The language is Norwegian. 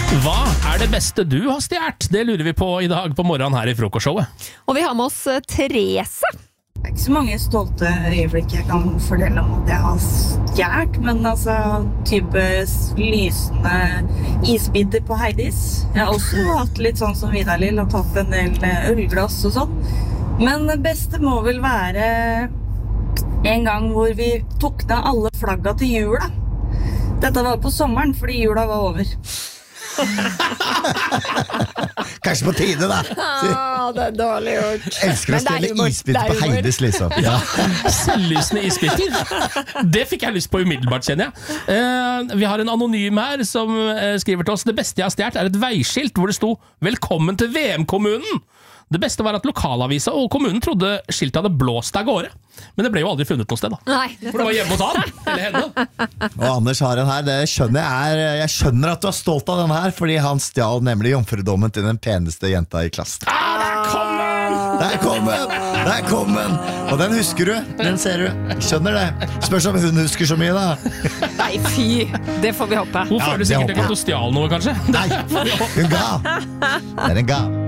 Hva det beste du har stjert? Det lurer vi på i dag på morgenen her i frokostshowet. Og vi har med oss Therese. Det ikke så mange stolte øyeblikk jeg kan fortelle om at jeg har stjert, men altså type lysende isbiter på Heidis. Jeg har også hatt litt sånn som Vidar-Lill og tatt en del ølglass og sånn. Men det beste må vel være en gang hvor vi tok ned alle flagga til jula. Dette var på sommeren, fordi jula var over. Kanskje på tide da. Det dårlig gjort. Elsker å stelle isbiter på Heidis liksom. Ja, selvlysende isbiter. Det fikk jeg lyst på umiddelbart, kjenner jeg. Vi har en anonym her som skriver til oss: det beste jeg har stjert et veiskilt hvor det sto «Velkommen til VM-kommunen». Det beste var at lokalavisa og kommunen trodde skiltet hadde blåst av gårde. Men det ble jo aldri funnet noe sted da. Nei, for det var hjemme hos han, eller henne. Og Anders har en her, det skjønner jeg skjønner at du er stolt av den her, fordi han stjal nemlig jomfrudommen til den peneste jenta i klassen. Der kom den! Og den husker du, den ser du. Skjønner det. Spørs om hun husker så mye da. Nei, fy. Det får vi håpe. Hun føler sikkert ikke at hun stjal noe, kanskje. Nei, hun ga. Det en ga.